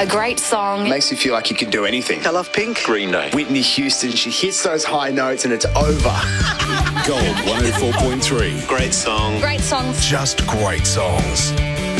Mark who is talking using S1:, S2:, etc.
S1: A great song.
S2: Makes you feel like you can do anything.
S3: I love Pink.
S4: Green Day.
S2: Whitney Houston, she hits those high notes and it's over.
S5: Gold 104.3.
S4: Great song.
S1: Great songs.
S5: Just great songs.